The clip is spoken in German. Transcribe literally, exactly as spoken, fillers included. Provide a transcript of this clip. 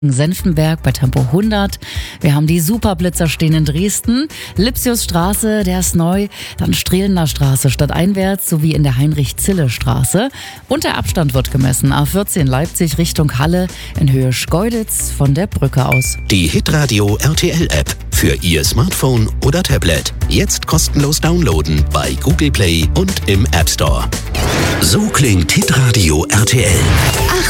Senftenberg bei Tempo hundert. Wir haben die Superblitzer stehen in Dresden. Lipsiusstraße, der ist neu. Dann Strehlender Straße stadteinwärts sowie in der Heinrich-Zille-Straße. Und der Abstand wird gemessen. A vierzehn Leipzig Richtung Halle in Höhe Schkeuditz von der Brücke aus. Die Hitradio R T L App für Ihr Smartphone oder Tablet. Jetzt kostenlos downloaden bei Google Play und im App Store. So klingt Hitradio R T L.